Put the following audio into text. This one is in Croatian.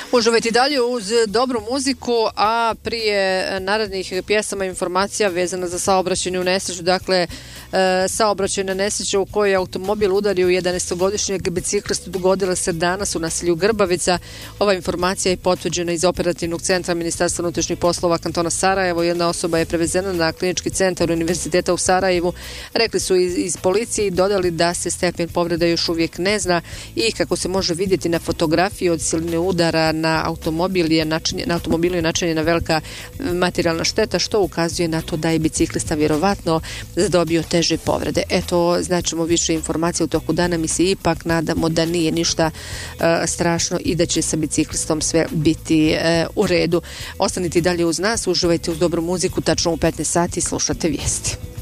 Uživajte dalje uz dobru muziku, a prije narednih pjesama informacija vezana za saobraćajnu nesreću. Dakle, saobraćajna nesreća u kojoj je automobil udario 11-godišnjeg biciklistu dogodila se danas u naselju Grbavica. Ova informacija je potvrđena iz operativnog centra Ministarstva unutrašnjih poslova kantona Sarajevo. Jedna osoba je prevezena na klinički centar Univerziteta u Sarajevu. Rekli su iz policije i dodali da se stepen povreda još uvijek ne zna i kako se može vidjeti na fotografiji od siline udara na automobilu je načinjena velika materijalna šteta, što ukazuje na to da je biciklista vjerovatno zadobio teže povrede. Eto, znaćemo više informacija u toku dana. Mi se ipak nadamo da nije ništa strašno i da će sa biciklistom sve biti u redu. Ostanite dalje uz nas, uživajte uz dobru muziku, tačno u 15 sati slušate vijesti.